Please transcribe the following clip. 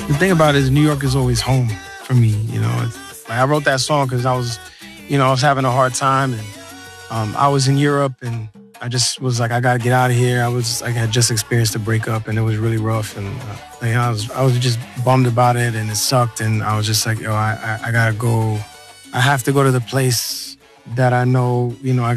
The thing about it is New York is always home for me. Like I wrote that song because I was having a hard time, and I was in Europe, and I just was like, I gotta get out of here. I had just experienced a breakup, and it was really rough, and I was just bummed about it, and it sucked, and I was just like, yo, I gotta go. I have to go to the place that I know, I